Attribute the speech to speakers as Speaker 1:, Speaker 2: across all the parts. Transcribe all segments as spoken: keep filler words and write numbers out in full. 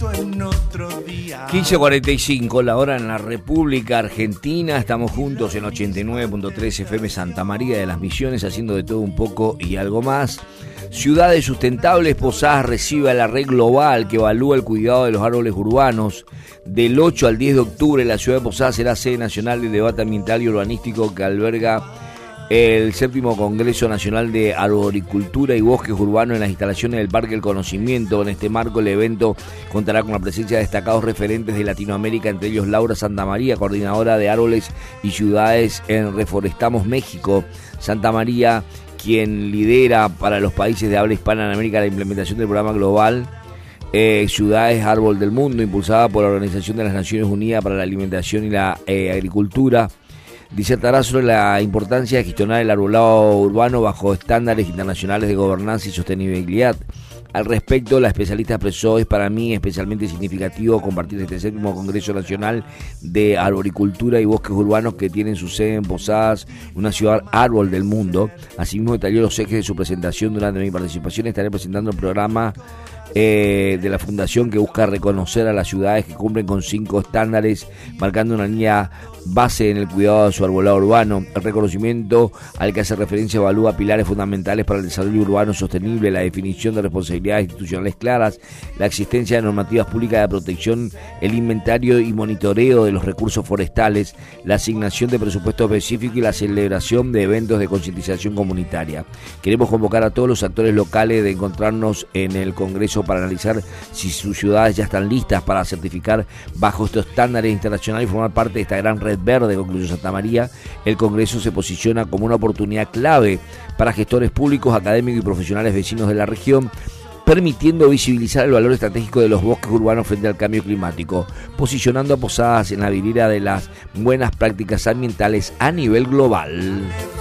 Speaker 1: quince cuarenta y cinco, la hora en la República Argentina. Estamos juntos en ochenta y nueve punto tres F M Santa María de las Misiones, haciendo de todo un poco y algo más. Ciudades sustentables. Posadas recibe a la red global que evalúa el cuidado de los árboles urbanos. Del ocho al diez de octubre, la ciudad de Posadas será sede nacional del debate ambiental y urbanístico que alberga el séptimo Congreso Nacional de Arboricultura y Bosques Urbanos en las instalaciones del Parque del Conocimiento. En este marco, el evento contará con la presencia de destacados referentes de Latinoamérica, entre ellos Laura Santamaría, coordinadora de árboles y ciudades en Reforestamos México. Santamaría, quien lidera para los países de habla hispana en América la implementación del programa global eh, Ciudades Árbol del Mundo, impulsada por la Organización de las Naciones Unidas para la Alimentación y la eh, Agricultura. Disertará sobre la importancia de gestionar el arbolado urbano bajo estándares internacionales de gobernanza y sostenibilidad. Al respecto, la especialista expresó: es para mí especialmente significativo compartir este séptimo Congreso Nacional de Arboricultura y Bosques Urbanos que tienen su sede en Posadas, una ciudad árbol del mundo. Asimismo, detalló los ejes de su presentación. Durante mi participación estaré presentando el programa eh, de la Fundación que busca reconocer a las ciudades que cumplen con cinco estándares, marcando una línea base en el cuidado de su arbolado urbano. El reconocimiento al que hace referencia evalúa pilares fundamentales para el desarrollo urbano sostenible, la definición de responsabilidades institucionales claras, la existencia de normativas públicas de protección, el inventario y monitoreo de los recursos forestales, la asignación de presupuesto específico y la celebración de eventos de concientización comunitaria. Queremos convocar a todos los actores locales de encontrarnos en el Congreso para analizar si sus ciudades ya están listas para certificar bajo estos estándares internacionales y formar parte de esta gran red verde, concluyó Santamaría. El Congreso se posiciona como una oportunidad clave para gestores públicos, académicos y profesionales vecinos de la región, permitiendo visibilizar el valor estratégico de los bosques urbanos frente al cambio climático, posicionando a Posadas en la vidriera de las buenas prácticas ambientales a nivel global.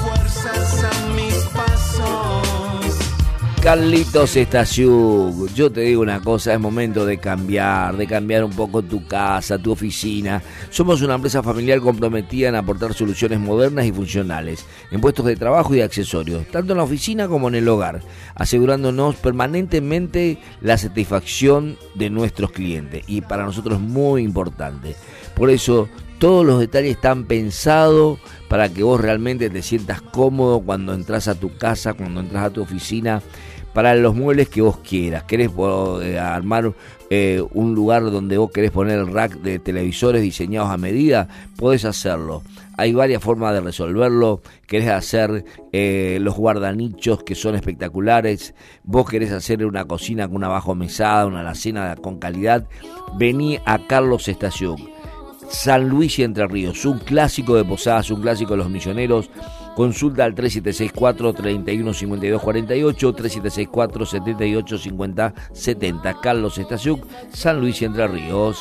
Speaker 1: Carlitos Estasiuk, yo te digo una cosa, es momento de cambiar, de cambiar un poco tu casa, tu oficina. Somos una empresa familiar comprometida en aportar soluciones modernas y funcionales, en puestos de trabajo y accesorios, tanto en la oficina como en el hogar, asegurándonos permanentemente la satisfacción de nuestros clientes, y para nosotros es muy importante. Por eso, todos los detalles están pensados para que vos realmente te sientas cómodo cuando entras a tu casa, cuando entras a tu oficina, para los muebles que vos quieras. ¿Querés eh, armar eh, un lugar donde vos querés poner el rack de televisores diseñados a medida? Podés hacerlo. Hay varias formas de resolverlo. Querés hacer eh, los guardanichos que son espectaculares. Vos querés hacer una cocina con una bajomesada, una alacena con calidad. Vení a Carlos Estasiuk. San Luis y Entre Ríos, un clásico de Posadas, un clásico de los misioneros. Consulta al tres siete seis cuatro, tres uno cinco dos cuatro ocho, tres siete seis cuatro, siete ocho cinco cero siete cero. Carlos Estasiuk, San Luis y Entre Ríos.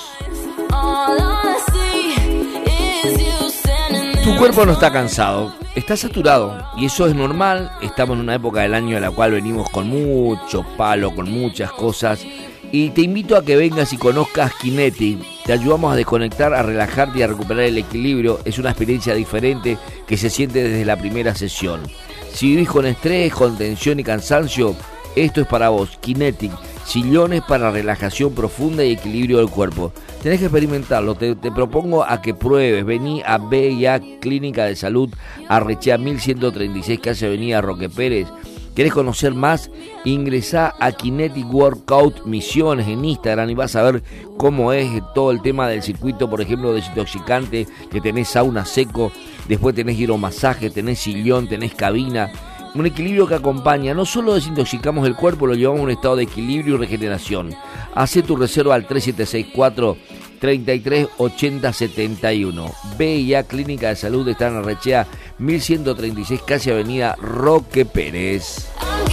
Speaker 1: Tu cuerpo no está cansado, está saturado, y eso es normal. Estamos en una época del año en la cual venimos con mucho palo, con muchas cosas. Y te invito a que vengas y conozcas Kinetic. Te ayudamos a desconectar, a relajarte y a recuperar el equilibrio. Es una experiencia diferente que se siente desde la primera sesión. Si vivís con estrés, con tensión y cansancio, esto es para vos. Kinetic, sillones para relajación profunda y equilibrio del cuerpo. Tenés que experimentarlo. Te, te propongo a que pruebes. Vení a B y A Clínica de Salud, Arrechea mil ciento treinta y seis, casi Avenida Roque Pérez. ¿Querés conocer más? Ingresá a Kinetic Workout Misiones en Instagram y vas a ver cómo es todo el tema del circuito, por ejemplo, desintoxicante, que tenés sauna seco, después tenés hidromasaje, tenés sillón, tenés cabina. Un equilibrio que acompaña. No solo desintoxicamos el cuerpo, lo llevamos a un estado de equilibrio y regeneración. Hacé tu reserva al tres siete seis cuatro, tres tres ocho cero siete uno. B y A Clínica de Salud está en Arrechea mil ciento treinta y seis, casi Avenida Roque Pérez.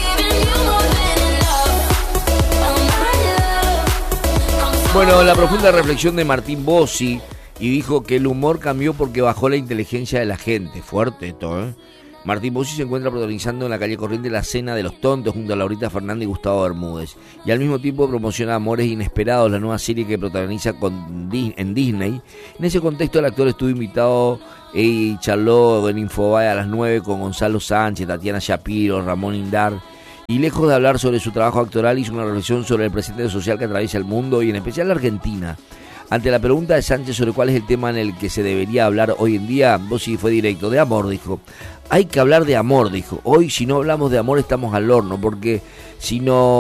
Speaker 1: Bueno, la profunda reflexión de Martín Bossi, y dijo que el humor cambió porque bajó la inteligencia de la gente. Fuerte esto, ¿eh? Martín Bossi se encuentra protagonizando en la calle Corriente La Cena de los Tontos junto a Laurita Fernández y Gustavo Bermúdez, y al mismo tiempo promociona Amores Inesperados, la nueva serie que protagoniza con, en Disney. En ese contexto, el actor estuvo invitado y charló en Infobae a las nueve con Gonzalo Sánchez, Tatiana Shapiro, Ramón Indar, Y lejos de hablar sobre su trabajo actoral, hizo una reflexión sobre el presente social que atraviesa el mundo y en especial la Argentina. Ante la pregunta de Sánchez sobre cuál es el tema en el que se debería hablar hoy en día, Bossi fue directo. De amor, dijo. Hay que hablar de amor, dijo. Hoy, si no hablamos de amor, estamos al horno, porque si no